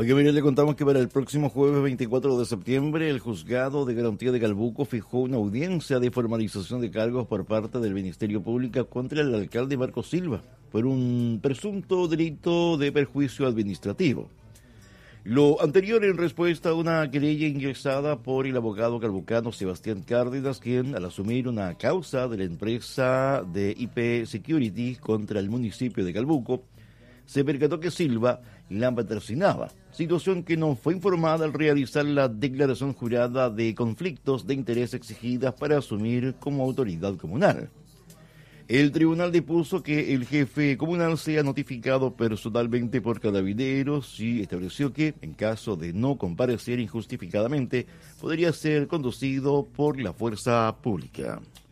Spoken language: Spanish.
Oye, mire, le contamos que para el próximo jueves 24 de septiembre, el Juzgado de Garantía de Calbuco fijó una audiencia de formalización de cargos por parte del Ministerio Público contra el alcalde Marcos Silva por un presunto delito de perjuicio administrativo. Lo anterior en respuesta a una querella ingresada por el abogado calbucano Sebastián Cárdenas, quien, al asumir una causa de la empresa de IP Security contra el municipio de Calbuco, se percató que Silva la patrocinaba, situación que no fue informada al realizar la declaración jurada de conflictos de interés exigidas para asumir como autoridad comunal. El tribunal dispuso que el jefe comunal sea notificado personalmente por Carabineros y estableció que, en caso de no comparecer injustificadamente, podría ser conducido por la fuerza pública.